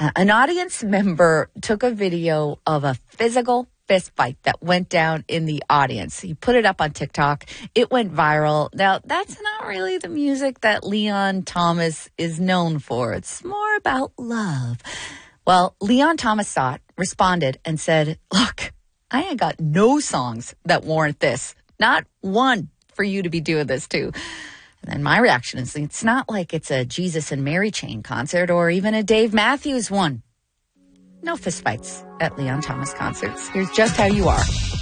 An audience member took a video of a physical fist fight that went down in the audience. He put it up on TikTok. It went viral. Now, that's not really the music that Leon Thomas is known for. It's more about love. Well, Leon Thomas saw it, responded, and said, look, I ain't got no songs that warrant this. Not one for you to be doing this to. And then my reaction is, it's not like it's a Jesus and Mary Chain concert or even a Dave Matthews one. No fistfights at Leon Thomas concerts. Here's Just How You Are.